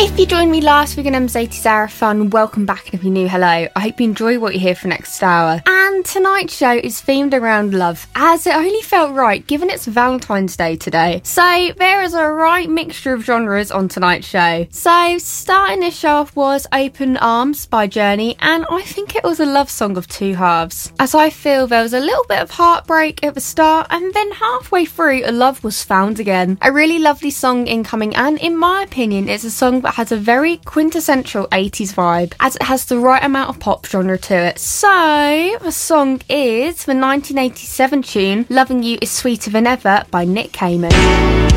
If you joined me last week on M's80s Hour of Fun, welcome back, and if you're new, hello. I hope you enjoy what you hear for next hour. And tonight's show is themed around love, as it only felt right given it's Valentine's Day today. So there is a right mixture of genres on tonight's show. So starting this show off was Open Arms by Journey, and I think it was a love song of two halves, as I feel there was a little bit of heartbreak at the start, and then halfway through love was found again. A really lovely song incoming, and in my opinion it's a song that has a very quintessential 80s vibe, as it has the right amount of pop genre to it. So the song is the 1987 tune Loving You Is Sweeter Than Ever by Nick Cayman.